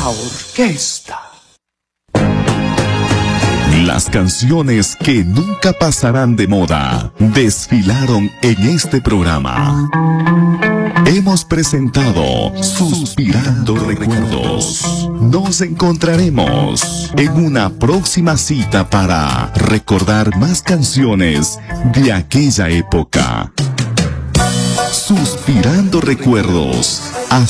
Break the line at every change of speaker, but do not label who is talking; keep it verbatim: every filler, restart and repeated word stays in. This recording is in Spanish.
la orquesta.
Las canciones que nunca pasarán de moda desfilaron en este programa. Hemos presentado Suspirando Recuerdos. Nos encontraremos en una próxima cita para recordar más canciones de aquella época. Suspirando Recuerdos.